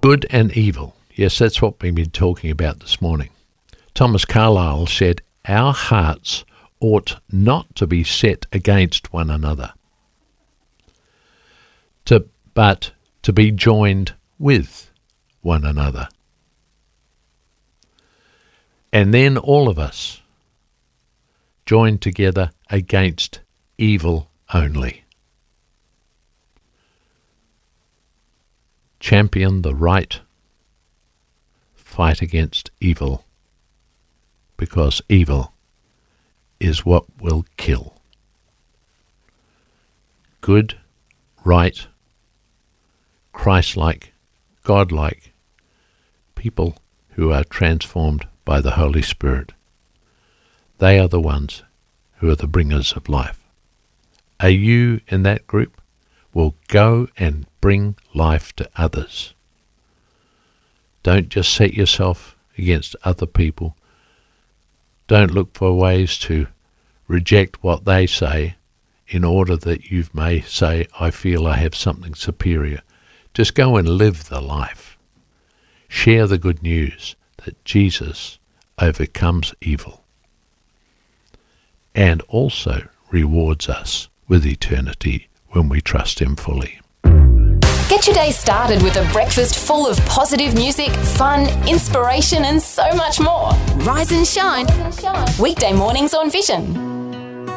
Good and evil. Yes, that's what we've been talking about this morning. Thomas Carlyle said, our hearts ought not to be set against one another, but to be joined with one another. And then all of us joined together against evil only. Champion the right, fight against evil, because evil is what will kill. Good, right, Christ-like, God-like people who are transformed by the Holy Spirit. They are the ones who are the bringers of life. Are you in that group? Will go and bring life to others. Don't just set yourself against other people. Don't look for ways to reject what they say in order that you may say, I feel I have something superior. Just go and live the life. Share the good news that Jesus overcomes evil and also rewards us with eternity when we trust him fully. Get your day started with a breakfast full of positive music, fun, inspiration and so much more. Rise and shine. Weekday mornings on Vision.